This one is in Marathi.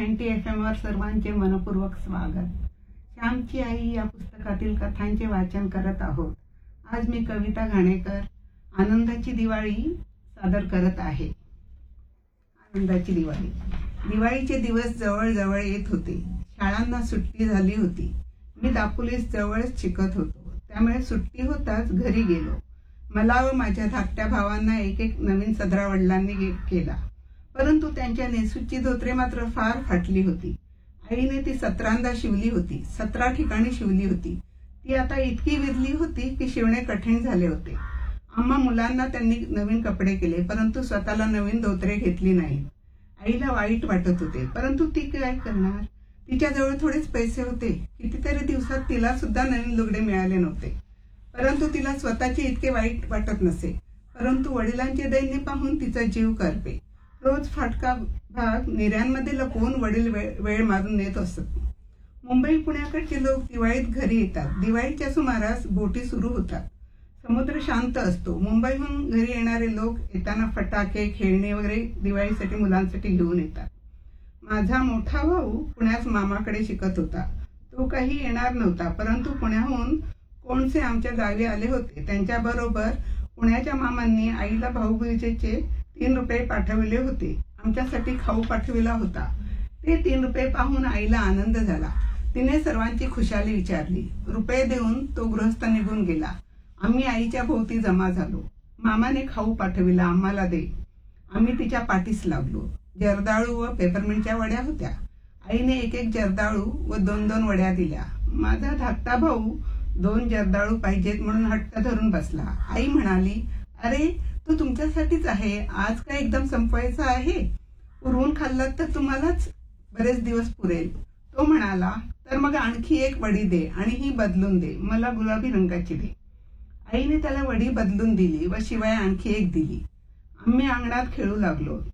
90 FM वर सर्वांचे मनपूर्वक स्वागत। श्यामची आई या पुस्तकातील कथांचे वाचन करत आहोत। आज मी कविता घाणेकर आनंदाची दिवाळी सादर करत आहे। आनंदाची दिवाळी। दिवाळीचे दिवस जवळ जवळ येत होते। शाळांना सुट्टी झाली होती। मी दापोलीस जवळच शिकत होतो, त्यामुळे सुट्टी होताच घरी गेलो। मला व माझ्या धाकट्या भावांना एक एक नवीन सदरा वडिलांनी केला, परंतु त्यांच्या नेसूची धोतरे मात्र फार फाटली होती। आईने ती 17दा शिवली होती, 17 ठिकाणी शिवली होती। ती आता इतकी विरली होती की शिवणे कठीण झाले होते। आम्हा मुलांना त्यांनी नवीन कपडे केले, परंतु स्वतःला नवीन धोतरे घेतली नाहीत। आईला वाईट वाटत होते, परंतु ती काय करणार? तिच्याजवळ थोडेच पैसे होते। कितीतरी दिवसात तिला सुद्धा नवीन लुगडे मिळाले नव्हते, परंतु तिला स्वतःचे इतके वाईट वाटत नसे। परंतु वडिलांचे दैन्य पाहून तिचा जीव करपे। रोज फाटका भाग निर्यांमध्ये लपवून वडील वेळ मारून नेत असत। मुंबई पुण्याकडचे लोक दिवाळीत घरी येतात। दिवाळीच्या सुमारास बोटी सुरू होतात। समुद्र शांत असतो। मुंबईहून घरी येणारे लोक येताना फटाके, खेळणी वगैरे दिवाळीसाठी मुलांसाठी घेऊन येतात। माझा मोठा भाऊ पुण्यात मामाकडे शिकत होता। तो काही येणार नव्हता, परंतु पुण्याहून कोणसे आमच्या गावी आले होते। त्यांच्याबरोबर पुण्याच्या मामांनी आईला भाऊबीजेचे 3 रुपये पाठविले होते। आमच्यासाठी खाऊ पाठविला होता। ते 3 रुपये पाहून आईला आनंद झाला। तिने सर्वांची खुशाली विचारली। रुपये देऊन तो गृहस्थ निघून गेला। आम्ही आईच्या भोवती जमा झालो। मामाने खाऊ पाठविला, आम्हाला दे। आम्ही तिच्या पाठीस लागलो। जर्दाळू व पेपरमिंटच्या वड्या होत्या। आईने एक एक जर्दाळू व 2-2 वड्या दिल्या। माझा धाकटा भाऊ 2 जर्दाळू पाहिजेत म्हणून हट्ट धरून बसला। आई म्हणाली, अरे तो तुमच्यासाठीच आहे, आज काय एकदम संपवायचा आहे? पुरवून खाल्लात तर तुम्हालाच बरेच दिवस पुरेल। तो म्हणाला, तर मग आणखी एक वडी दे आणि ही बदलून दे, मला गुलाबी रंगाची दे। आईने त्याला वडी बदलून दिली व शिवाय आणखी एक दिली। आम्ही अंगणात खेळू लागलो।